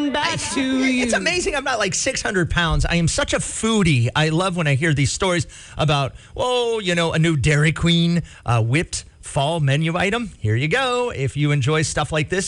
coming back to you. It's amazing. I'm not like 600 pounds. I am such a foodie. I love when I hear these stories about, a new Dairy Queen whipped fall menu item. Here you go. If you enjoy stuff like this,